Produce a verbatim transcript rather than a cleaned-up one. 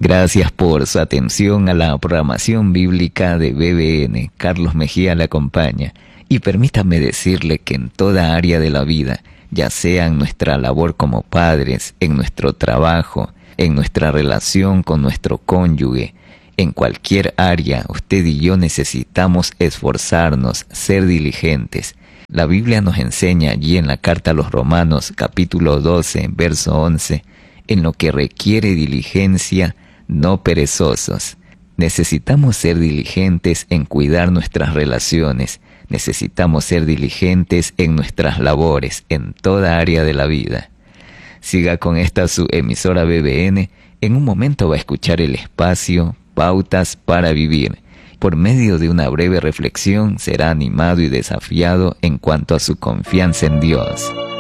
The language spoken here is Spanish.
Gracias por su atención a la programación bíblica de B B N. Carlos Mejía le acompaña. Y permítame decirle que en toda área de la vida, ya sea en nuestra labor como padres, en nuestro trabajo, en nuestra relación con nuestro cónyuge, en cualquier área, usted y yo necesitamos esforzarnos, ser diligentes. La Biblia nos enseña allí en la carta a los Romanos, capítulo doce, verso once, en lo que requiere diligencia, no perezosos. Necesitamos ser diligentes en cuidar nuestras relaciones. Necesitamos ser diligentes en nuestras labores, en toda área de la vida. Siga con esta su emisora B B N. En un momento va a escuchar el espacio Pautas para Vivir. Por medio de una breve reflexión será animado y desafiado en cuanto a su confianza en Dios.